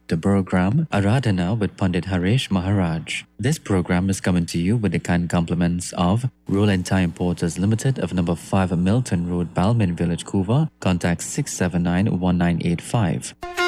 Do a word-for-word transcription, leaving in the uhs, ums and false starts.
the program Aradhana with Pandit Harish Maharaj. This program is coming to you with the kind compliments of Royal Entire Importers Limited of number five Milton Road, Balmain Village, Couva. Contact six seven nine one nine eight five.